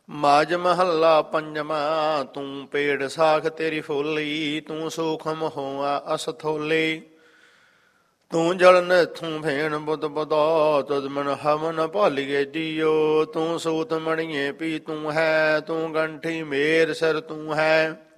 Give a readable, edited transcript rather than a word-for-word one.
ਮਾਜ ਮਹੱਲਾ ਪੰਜਵਾਂ। ਤੂੰ ਪੇੜ ਸਾਖ ਤੇਰੀ ਫੁੱਲੀ, ਤੂੰ ਸੂਖਮ ਹੋਆ ਅਸਥੋਲੀ। ਤੂੰ ਜਲਨ ਥੂੰ ਭੇਣ ਬੁੱਧ ਬੁਦਾ, ਤੁਧ ਮਨ ਹਵਨ ਭਾਲੀਏ ਜੀਓ। ਤੂੰ ਸੂਤ ਮਣੀਏ ਪੀ ਤੂੰ ਹੈ, ਤੂੰ ਗੰਠੀ ਮੇਰ ਸਿਰ ਤੂੰ ਹੈ।